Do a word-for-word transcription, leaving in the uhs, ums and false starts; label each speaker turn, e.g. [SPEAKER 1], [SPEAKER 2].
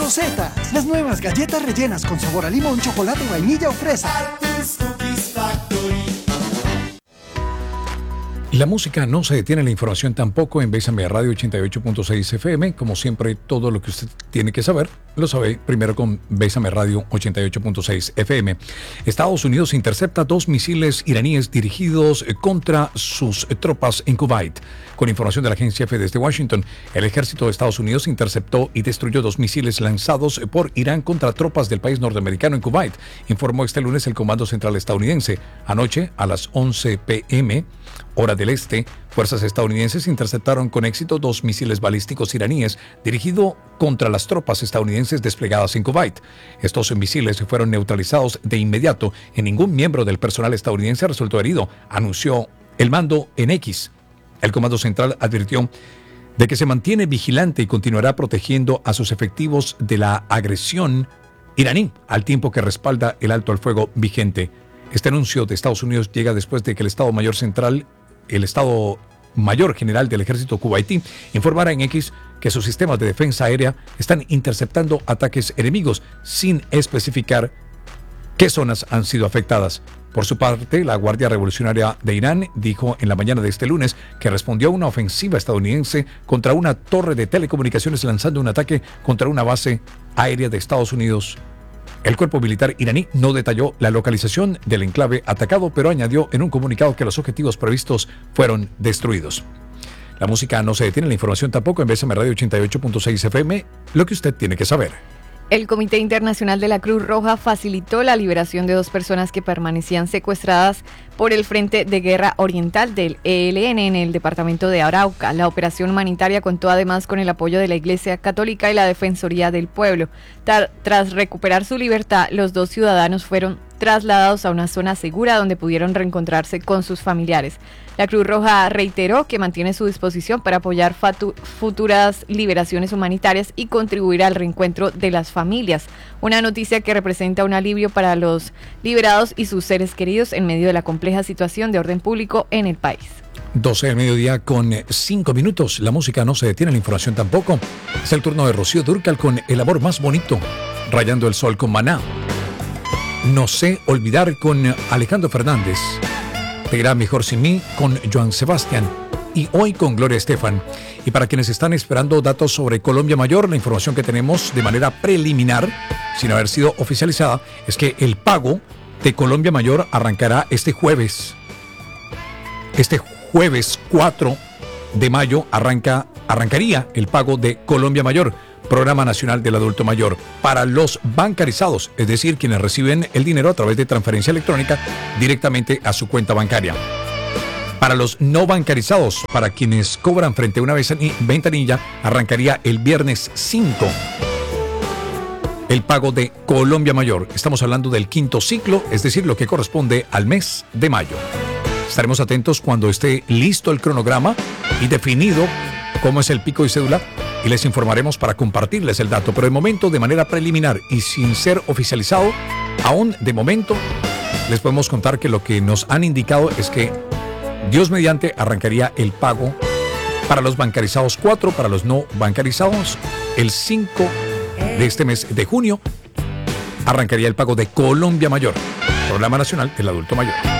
[SPEAKER 1] Rosetas, las nuevas galletas rellenas con sabor a limón, chocolate, vainilla o fresa.
[SPEAKER 2] La música no se detiene, la información tampoco en Bésame Radio ochenta y ocho punto seis F M. Como siempre, todo lo que usted tiene que saber, lo sabe primero con Bésame Radio ochenta y ocho punto seis F M. Estados Unidos intercepta dos misiles iraníes dirigidos contra sus tropas en Kuwait. Con información de la agencia F desde Washington, el ejército de Estados Unidos interceptó y destruyó dos misiles lanzados por Irán contra tropas del país norteamericano en Kuwait, informó este lunes el Comando Central estadounidense. Anoche, a las once pe eme, hora del este, fuerzas estadounidenses interceptaron con éxito dos misiles balísticos iraníes dirigidos contra las tropas estadounidenses desplegadas en Kuwait. Estos misiles fueron neutralizados de inmediato y ningún miembro del personal estadounidense resultó herido, anunció el mando en X. El Comando Central advirtió de que se mantiene vigilante y continuará protegiendo a sus efectivos de la agresión iraní, al tiempo que respalda el alto al fuego vigente. Este anuncio de Estados Unidos llega después de que el Estado Mayor Central, el Estado Mayor General del Ejército Kuwaití, informara en X que sus sistemas de defensa aérea están interceptando ataques enemigos sin especificar qué zonas han sido afectadas. Por su parte, la Guardia Revolucionaria de Irán dijo en la mañana de este lunes que respondió a una ofensiva estadounidense contra una torre de telecomunicaciones lanzando un ataque contra una base aérea de Estados Unidos. El cuerpo militar iraní no detalló la localización del enclave atacado, pero añadió en un comunicado que los objetivos previstos fueron destruidos. La música no se detiene, la información tampoco en Bésame Radio ochenta y ocho punto seis F M, lo que usted tiene que saber.
[SPEAKER 3] El Comité Internacional de la Cruz Roja facilitó la liberación de dos personas que permanecían secuestradas por el Frente de Guerra Oriental del E L N en el departamento de Arauca. La operación humanitaria contó además con el apoyo de la Iglesia Católica y la Defensoría del Pueblo. Tar- tras recuperar su libertad, los dos ciudadanos fueron trasladados a una zona segura donde pudieron reencontrarse con sus familiares. La Cruz Roja reiteró que mantiene su disposición para apoyar fatu- futuras liberaciones humanitarias y contribuir al reencuentro de las familias. Una noticia que representa un alivio para los liberados y sus seres queridos en medio de la compleja situación de orden público en el país.
[SPEAKER 2] doce del mediodía con cinco minutos. La música no se detiene, la información tampoco. Es el turno de Rocío Dúrcal con El amor más bonito, Rayando el sol con Maná. No sé olvidar con Alejandro Fernández. Te irá mejor sin mí con Joan Sebastián. Y hoy con Gloria Estefan. Y para quienes están esperando datos sobre Colombia Mayor, la información que tenemos de manera preliminar, sin haber sido oficializada, es que el pago de Colombia Mayor arrancará este jueves. Este jueves cuatro de mayo arranca, arrancaría el pago de Colombia Mayor, Programa Nacional del Adulto Mayor, para los bancarizados, es decir, quienes reciben el dinero a través de transferencia electrónica directamente a su cuenta bancaria. Para los no bancarizados, para quienes cobran frente a una ventanilla, arrancaría el viernes cinco el pago de Colombia Mayor. Estamos hablando del quinto ciclo, es decir, lo que corresponde al mes de mayo. Estaremos atentos cuando esté listo el cronograma y definido cómo es el pico y cédula, y les informaremos para compartirles el dato. Pero de momento, de manera preliminar y sin ser oficializado, aún de momento, les podemos contar que lo que nos han indicado es que Dios mediante arrancaría el pago para los bancarizados cuatro, para los no bancarizados el cinco de este mes de junio arrancaría el pago de Colombia Mayor, Programa Nacional del Adulto Mayor.